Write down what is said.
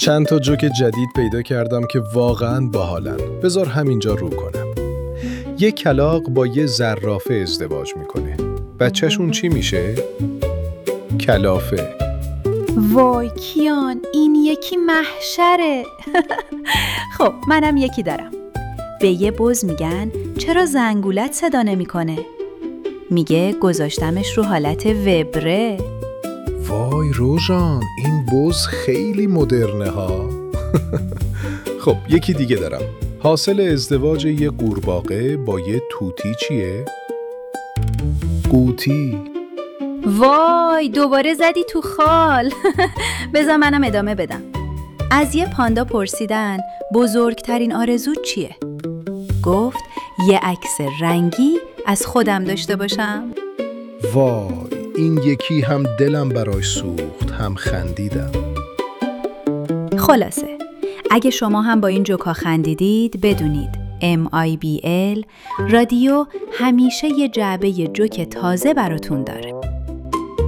چند تا جوک جدید پیدا کردم که واقعاً باحالن. بذار همینجا رو کنم. یه کلاغ با یه زرافه ازدواج میکنه. بچهشون چی میشه؟ کلافه. وای کیان، این یکی محشره. خب منم یکی دارم. به یه بز میگن چرا زنگولت صدا نمیکنه؟ میگه گذاشتمش رو حالت وبره. وای روژان، این بز خیلی مدرنه ها. خب یکی دیگه دارم. حاصل ازدواج یه قورباغه با یه توتی چیه؟ قوطی. وای دوباره زدی تو خال. بذار منم ادامه بدم. از یه پاندا پرسیدن بزرگترین آرزوت چیه؟ گفت یه عکس رنگی از خودم داشته باشم. وای این یکی هم دلم براش سوخت هم خندیدم. خلاصه اگه شما هم با این جوکا خندیدید بدونید MIBL رادیو همیشه یه جعبه جوک تازه براتون داره.